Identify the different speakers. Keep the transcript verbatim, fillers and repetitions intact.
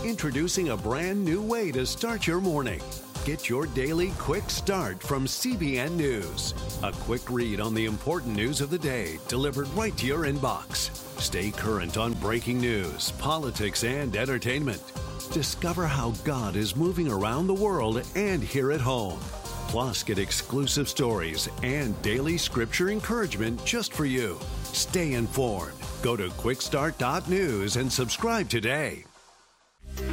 Speaker 1: Introducing a brand new way to start your morning. Get your daily quick start from C B N News. A quick read on the important news of the day delivered right to your inbox. Stay current on breaking news, politics, and entertainment. Discover how God is moving around the world and here at home. Plus, get exclusive stories and daily scripture encouragement just for you. Stay informed. Go to quick start dot news and subscribe today.